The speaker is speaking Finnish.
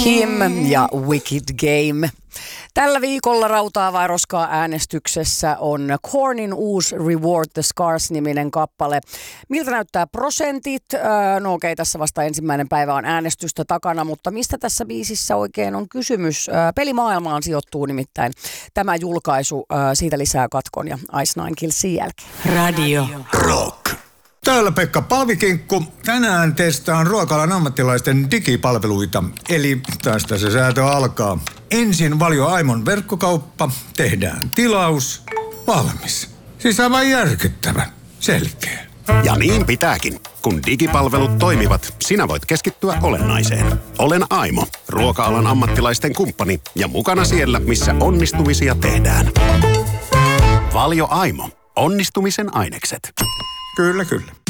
Kim ja Wicked Game. Tällä viikolla rautaa vai roskaa äänestyksessä on Kornin uusi Reward the Scars-niminen kappale. Miltä näyttää prosentit? No okei, tässä vasta ensimmäinen päivä on äänestystä takana, mutta mistä tässä biisissä oikein on kysymys? Pelimaailmaan sijoittuu nimittäin tämä julkaisu. Siitä lisää Katkon ja Ice Nine Killsin jälkeen. Radio Rock. Täällä Pekka Palvikinkku. Tänään testaan ruoka-alan ammattilaisten digipalveluita. Eli tästä se säätö alkaa. Ensin Valio Aimon verkkokauppa. Tehdään tilaus. Valmis. Siis aivan järkyttävä. Selkeä. Ja niin pitääkin. Kun digipalvelut toimivat, sinä voit keskittyä olennaiseen. Olen Aimo, ruoka-alan ammattilaisten kumppani ja mukana siellä, missä onnistumisia tehdään. Valio Aimo. Onnistumisen ainekset. Kyllä, kyllä.